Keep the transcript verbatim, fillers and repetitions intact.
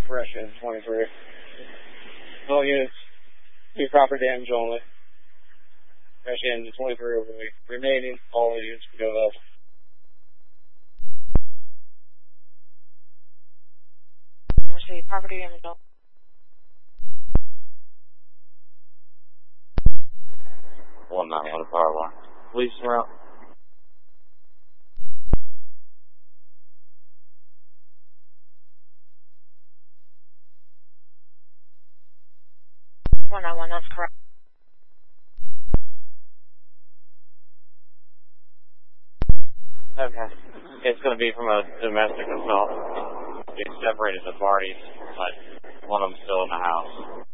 Fresh in twenty-three. All units, do proper damage only. Fresh in twenty-three over the remaining, all units can go up. Receive property damage only. one nine one power line. Police route. one nine one, that's correct. Okay. It's going to be from a domestic assault. They separated the parties, but one of them's still in the house.